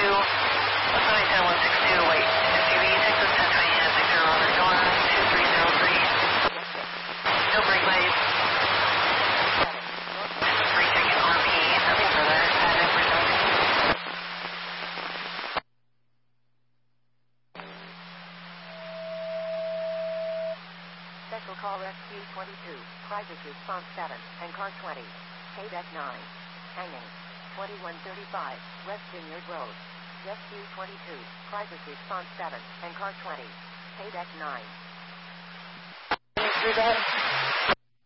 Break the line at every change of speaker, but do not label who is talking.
162, wait. SUV, Texas 1020, Victor Robert Noah, 2303. No brake lights. Free ticket RP, nothing further. Pattern presented.
Special call Rescue 22, crisis response 7, and car 20, KDEC 9, hanging, 2135, West Vineyard Road. Rescue 22, crisis response 7, and car 20, KDEC 9.
Through that.